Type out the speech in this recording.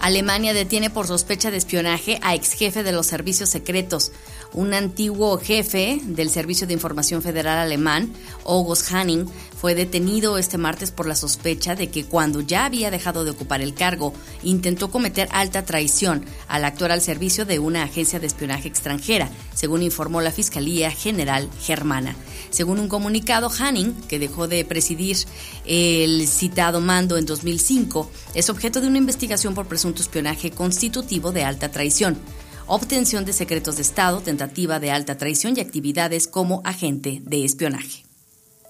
Alemania detiene por sospecha de espionaje a ex jefe de los servicios secretos. Un antiguo jefe del Servicio de Información Federal alemán, August Hanning, fue detenido este martes por la sospecha de que cuando ya había dejado de ocupar el cargo, intentó cometer alta traición al actuar al servicio de una agencia de espionaje extranjera, según informó la Fiscalía General Germana. Según un comunicado, Hanning, que dejó de presidir el citado mando en 2005, es objeto de una investigación por presunto espionaje constitutivo de alta traición, obtención de secretos de Estado, tentativa de alta traición y actividades como agente de espionaje.